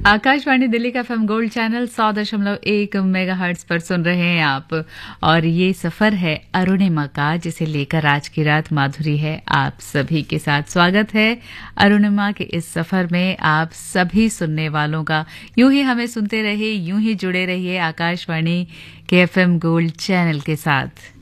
आकाशवाणी दिल्ली का FM gold channel 100.1 megahertz पर सुन रहे हैं आप। और ये सफर है अरुणिमा का, जिसे लेकर आज की रात माधुरी है आप सभी के साथ। स्वागत है अरुणिमा के इस सफर में आप सभी सुनने वालों का। यूं ही हमें सुनते रहिए, यूं ही जुड़े रहिए आकाशवाणी के एफएम गोल्ड चैनल के साथ।